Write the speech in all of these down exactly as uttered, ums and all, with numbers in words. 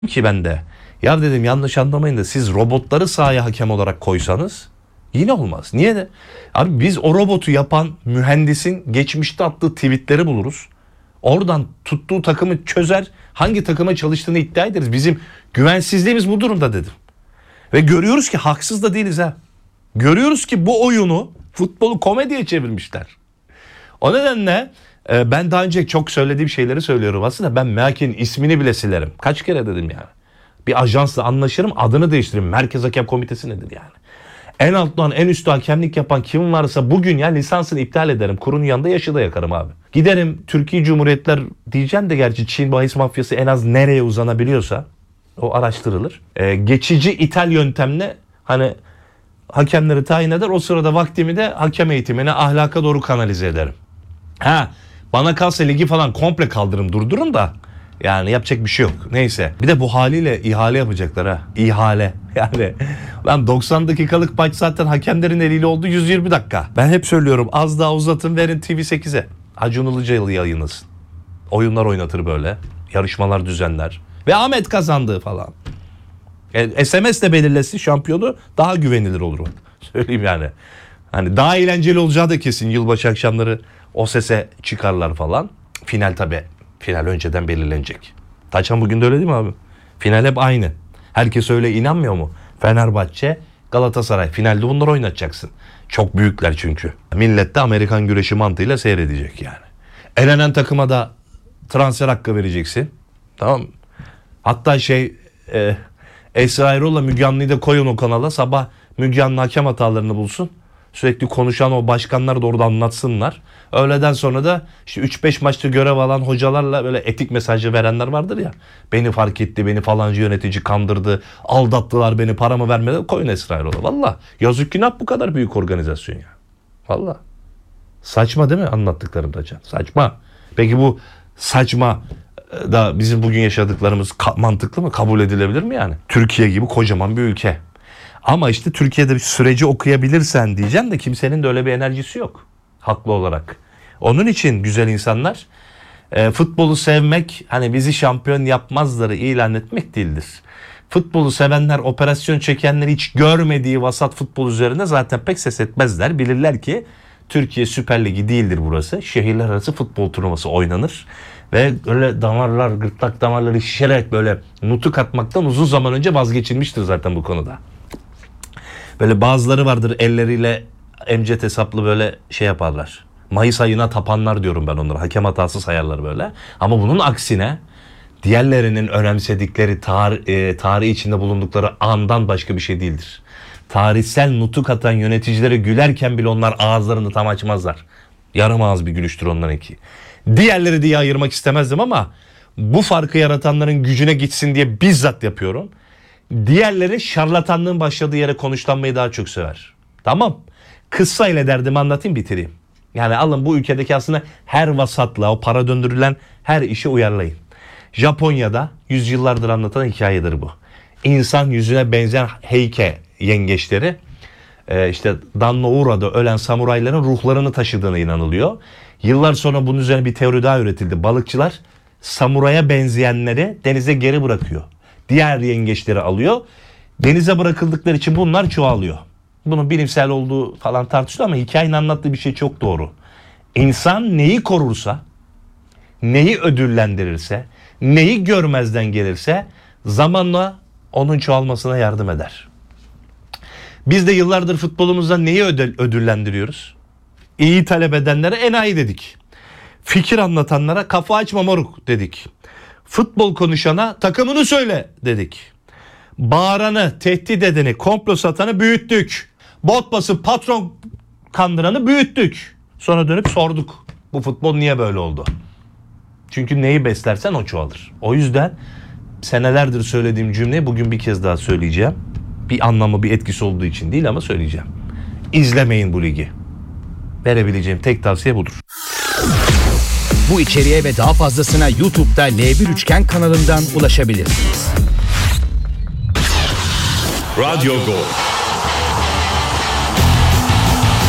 ki ben de. Ya dedim yanlış anlamayın da siz robotları sahaya hakem olarak koysanız yine olmaz. Niye de? Abi biz o robotu yapan mühendisin geçmişte attığı tweetleri buluruz. Oradan tuttuğu takımı çözer, hangi takıma çalıştığını iddia ederiz. Bizim güvensizliğimiz bu durumda dedim. Ve görüyoruz ki haksız da değiliz ha. Görüyoruz ki bu oyunu, futbolu komediye çevirmişler. O nedenle e, ben daha önce çok söylediğim şeyleri söylüyorum aslında. Ben M H K'nin ismini bile silerim. Kaç kere dedim yani. Bir ajansla anlaşırım, adını değiştiririm. Merkez Hakem Komitesi nedir yani? En alttan en üstü hakemlik yapan kim varsa bugün ya lisansını iptal ederim. Kurun yanında yaşı da yakarım abi. Giderim Türkiye Cumhuriyetler diyeceğim de gerçi Çin bahis mafyası en az nereye uzanabiliyorsa o araştırılır. Ee, geçici ithal yöntemle hani hakemleri tayin eder. O sırada vaktimi de hakem eğitimine, ahlaka doğru kanalize ederim. Ha, bana kalsa ligi falan komple kaldırırım, durdururum da yani yapacak bir şey yok. Neyse. Bir de bu haliyle ihale yapacaklar ha. İhale. Yani lan doksan dakikalık maç zaten hakemlerin eliyle oldu yüz yirmi dakika. Ben hep söylüyorum az daha uzatın verin T V sekize. Acun Ilıcalı yayınlasın. Oyunlar oynatır böyle. Yarışmalar düzenler. Ve Ahmet kazandı falan. E, S M S'le belirlesin şampiyonu daha güvenilir olur. Söyleyeyim yani. Hani daha eğlenceli olacağı da kesin. Yılbaşı akşamları o sese çıkarlar falan. Final tabii. Final önceden belirlenecek. Taçan bugün de öyle değil mi abi? Final hep aynı. Herkes öyle inanmıyor mu? Fenerbahçe, Galatasaray. Finalde bunları oynatacaksın. Çok büyükler çünkü. Millet de Amerikan güreşi mantığıyla seyredecek yani. Elenen takıma da transfer hakkı vereceksin. Tamam mı? Hatta şey e, Esra Erol'la Müge Anlı'yı da koyun o kanala. Sabah Müge Anlı hakem hatalarını bulsun. Sürekli konuşan o başkanlar da orada anlatsınlar. Öğleden sonra da işte üç beş maçta görev alan hocalarla böyle etik mesajı verenler vardır ya. Beni fark etti, beni falancı yönetici kandırdı, aldattılar beni, paramı vermedi. Koyun Esra Erol'a. Valla yazık günah bu kadar büyük organizasyon ya. Valla. Saçma değil mi anlattıklarım da can? Saçma. Peki bu saçma da bizim bugün yaşadıklarımız ka- mantıklı mı? Kabul edilebilir mi yani? Türkiye gibi kocaman bir ülke. Ama işte Türkiye'de bir süreci okuyabilirsen diyeceğim de kimsenin de öyle bir enerjisi yok. Haklı olarak. Onun için güzel insanlar e, futbolu sevmek hani bizi şampiyon yapmazları ilan etmek değildir. Futbolu sevenler operasyon çekenleri hiç görmediği vasat futbol üzerinde zaten pek ses etmezler. Bilirler ki Türkiye Süper Ligi değildir burası. Şehirler arası futbol turnuvası oynanır. Ve öyle damarlar, gırtlak damarları şişerek böyle nutuk atmaktan uzun zaman önce vazgeçilmiştir zaten bu konuda. Böyle bazıları vardır elleriyle emcet hesaplı böyle şey yaparlar. Mayıs ayına tapanlar diyorum ben onlara. Hakem hatası sayarlar böyle. Ama bunun aksine diğerlerinin önemsedikleri tarih, e, tarih içinde bulundukları andan başka bir şey değildir. Tarihsel nutuk atan yöneticilere gülerken bile onlar ağızlarını tam açmazlar. Yarım ağız bir gülüştür onlarınki. Diğerleri diye ayırmak istemezdim ama bu farkı yaratanların gücüne gitsin diye bizzat yapıyorum. Diğerleri şarlatanlığın başladığı yere konuşlanmayı daha çok sever. Tamam. Kıssa ile derdimi anlatayım bitireyim. Yani alın bu ülkedeki aslında her vasatla o para döndürülen her işi uyarlayın. Japonya'da yüzyıllardır anlatan hikayedir bu. İnsan yüzüne benzeyen heykel yengeçleri işte Dannoura'da ölen samurayların ruhlarını taşıdığına inanılıyor. Yıllar sonra bunun üzerine bir teori daha üretildi. Balıkçılar samuraya benzeyenleri denize geri bırakıyor. Diğer yengeçleri alıyor. Denize bırakıldıkları için bunlar çoğalıyor. Bunun bilimsel olduğu falan tartışılıyor ama hikayenin anlattığı bir şey çok doğru. İnsan neyi korursa, neyi ödüllendirirse, neyi görmezden gelirse zamanla onun çoğalmasına yardım eder. Biz de yıllardır futbolumuzda neyi ödül, ödüllendiriyoruz? İyi talep edenlere enayi dedik. Fikir anlatanlara kafa açma moruk dedik. Futbol konuşana takımını söyle dedik. Bağıranı, tehdit edeni, komplo satanı büyüttük. Bot basıp patron kandıranı büyüttük. Sonra dönüp sorduk. Bu futbol niye böyle oldu? Çünkü neyi beslersen o çoğalır. O yüzden senelerdir söylediğim cümleyi bugün bir kez daha söyleyeceğim. Bir anlamı, bir etkisi olduğu için değil ama söyleyeceğim. İzlemeyin bu ligi. Verebileceğim tek tavsiye budur. Bu içeriğe ve daha fazlasına YouTube'da L bir Üçgen kanalından ulaşabilirsiniz. Radyo Gol.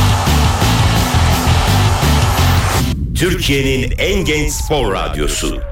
Türkiye'nin en genç spor radyosu.